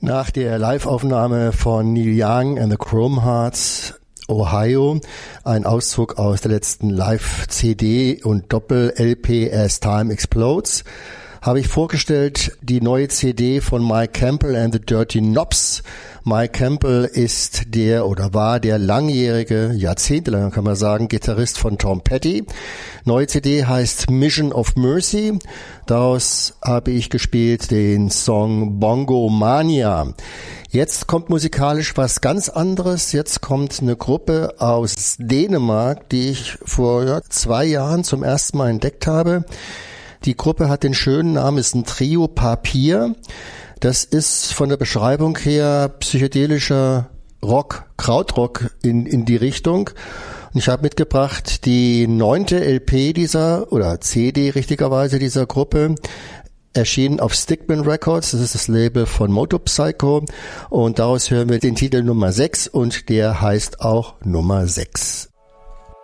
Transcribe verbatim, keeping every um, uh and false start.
Nach der Live-Aufnahme von Neil Young and the Chrome Hearts Ohio, ein Auszug aus der letzten Live-C D und Doppel-L P As Time Explodes, habe ich vorgestellt die neue C D von Mike Campbell and the Dirty Knobs. Mike Campbell ist der oder war der langjährige, jahrzehntelang kann man sagen, Gitarrist von Tom Petty. Neue C D heißt Mission of Mercy. Daraus habe ich gespielt den Song Bongo Mania. Jetzt kommt musikalisch was ganz anderes. Jetzt kommt eine Gruppe aus Dänemark, die ich vor ja, zwei Jahren zum ersten Mal entdeckt habe. Die Gruppe hat den schönen Namen, ist ein Trio Papier. Das ist von der Beschreibung her psychedelischer Rock, Krautrock in, in die Richtung. Und ich habe mitgebracht die neunte L P dieser, oder C D richtigerweise dieser Gruppe, erschienen auf Stickman Records, das ist das Label von Motopsycho. Und daraus hören wir den Titel Nummer sechs und der heißt auch Nummer sechs.